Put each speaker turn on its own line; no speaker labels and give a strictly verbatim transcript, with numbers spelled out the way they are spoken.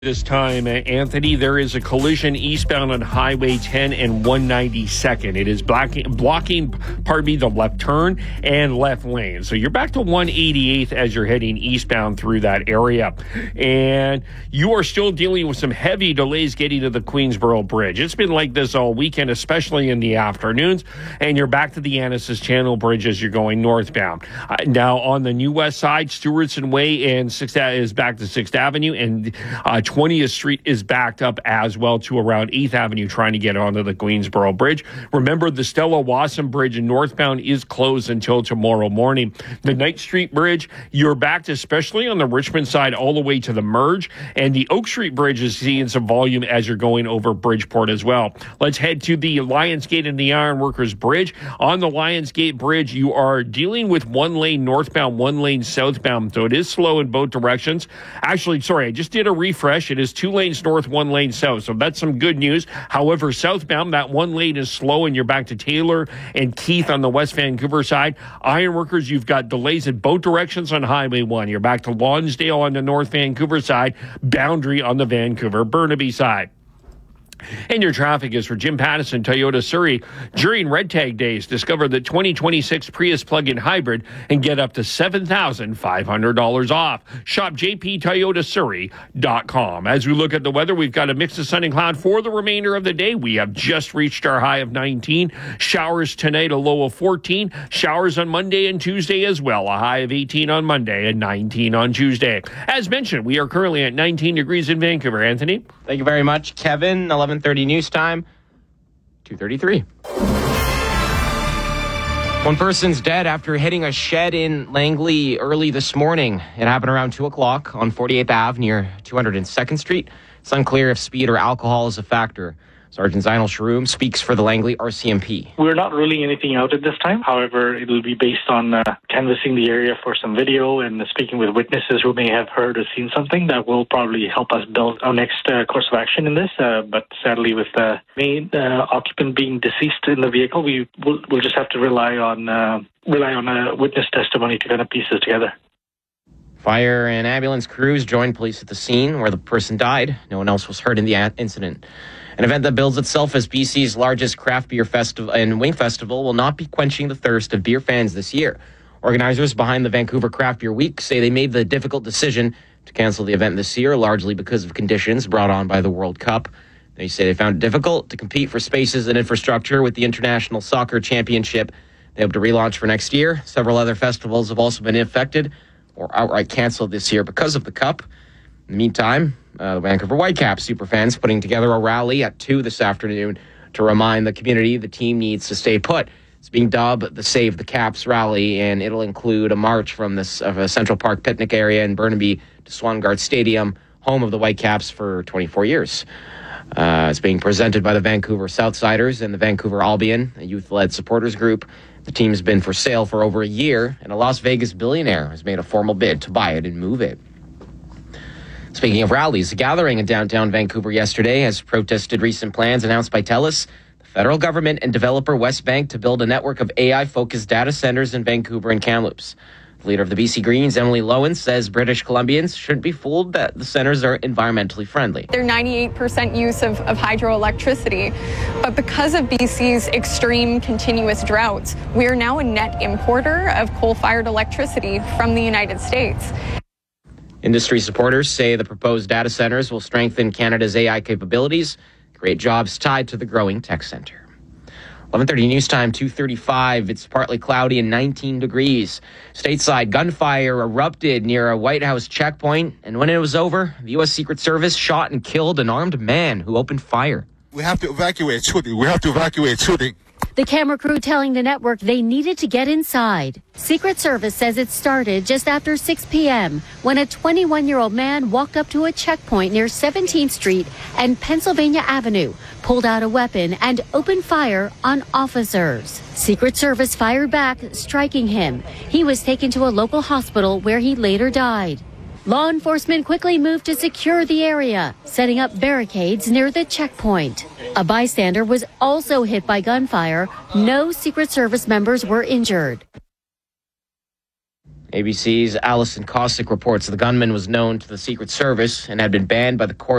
This time, Anthony, there is a collision eastbound on Highway ten and one ninety-second. It is blocking, blocking, pardon me, the left turn and left lane. So you're back to one eighty-eighth as you're heading eastbound through that area. And you are still dealing with some heavy delays getting to the Queensboro Bridge. It's been like this all weekend, especially in the afternoons. And you're back to the Annacis Channel Bridge as you're going northbound. Uh, now, on the New West side, Stewartson Way and sixth is back to sixth Avenue, and uh, twentieth Street is backed up as well to around eighth Avenue trying to get onto the Queensboro Bridge. Remember, the Stella Wasson Bridge in northbound is closed until tomorrow morning. The Knight Street Bridge, you're backed, especially on the Richmond side, all the way to the merge. And the Oak Street Bridge is seeing some volume as you're going over Bridgeport as well. Let's head to the Lionsgate and the Ironworkers Bridge. On the Lionsgate Bridge, you are dealing with one lane northbound, one lane southbound. So it is slow in both directions. Actually, sorry, I just did a refresh. It is two lanes north, one lane south. So that's some good news. However, southbound, that one lane is slow, and you're back to Taylor and Keith on the West Vancouver side. Ironworkers, you've got delays in both directions on Highway one. You're back to Lonsdale on the North Vancouver side, Boundary on the Vancouver-Burnaby side. And your traffic is for Jim Pattison, Toyota Surrey. During Red Tag Days, discover the twenty twenty-six Prius plug-in hybrid and get up to seven thousand five hundred dollars off. Shop j p toyota surrey dot com. As we look at the weather, we've got a mix of sun and cloud for the remainder of the day. We have just reached our high of nineteen. Showers tonight, a low of fourteen. Showers on Monday and Tuesday as well. A high of eighteen on Monday and nineteen on Tuesday. As mentioned, we are currently at nineteen degrees in Vancouver. Anthony?
Thank you very much, Kevin. eleven thirty news time, two thirty-three. One person's dead after hitting a shed in Langley early this morning. It happened around two o'clock on forty-eighth Avenue near two hundred second Street. It's unclear if speed or alcohol is a factor. Sergeant Zainal Sharoom speaks for the Langley R C M P.
We're not ruling anything out at this time. However, it will be based on uh, canvassing the area for some video and speaking with witnesses who may have heard or seen something that will probably help us build our next uh, course of action in this. Uh, but sadly, with the main uh, occupant being deceased in the vehicle, we will we'll just have to rely on uh, rely on a witness testimony to kind of piece this together.
Fire and ambulance crews joined police at the scene where the person died. No one else was hurt in the incident. An event that bills itself as B C's largest craft beer festival and wing festival will not be quenching the thirst of beer fans this year. Organizers behind the Vancouver Craft Beer Week say they made the difficult decision to cancel the event this year, largely because of conditions brought on by the World Cup. They say they found it difficult to compete for spaces and infrastructure with the International Soccer Championship. They hope to relaunch for next year. Several other festivals have also been affected or outright canceled this year because of the Cup. In the meantime, uh, the Vancouver Whitecaps superfans putting together a rally at two this afternoon to remind the community the team needs to stay put. It's being dubbed the Save the Caps rally, and it'll include a march from the uh, Central Park picnic area in Burnaby to Swangard Stadium, home of the Whitecaps for twenty-four years. Uh, it's being presented by the Vancouver Southsiders and the Vancouver Albion, a youth-led supporters group. The team's been for sale for over a year, and a Las Vegas billionaire has made a formal bid to buy it and move it. Speaking of rallies, a gathering in downtown Vancouver yesterday has protested recent plans announced by TELUS, the federal government, and developer Westbank to build a network of A I-focused data centers in Vancouver and Kamloops. The leader of the B C Greens, Emily Lowen, says British Columbians shouldn't be fooled that the centers are environmentally friendly.
They're ninety-eight percent use of, of hydroelectricity, but because of B C's extreme continuous droughts, we are now a net importer of coal-fired electricity from the United States.
Industry supporters say the proposed data centers will strengthen Canada's A I capabilities, create jobs tied to the growing tech center. eleven thirty news time, two thirty-five. It's partly cloudy and nineteen degrees. Stateside gunfire erupted near a White House checkpoint, and when it was over, the U S Secret Service shot and killed an armed man who opened fire.
We have to evacuate shooting. We have to evacuate shooting.
The camera crew telling the network they needed to get inside. Secret Service says it started just after six p.m. when a twenty-one-year-old man walked up to a checkpoint near seventeenth Street and Pennsylvania Avenue, pulled out a weapon and opened fire on officers. Secret Service fired back, striking him. He was taken to a local hospital where he later died. Law enforcement quickly moved to secure the area, setting up barricades near the checkpoint. A bystander was also hit by gunfire. No Secret Service members were injured.
A B C's Allison Kosick reports the gunman was known to the Secret Service and had been banned by the court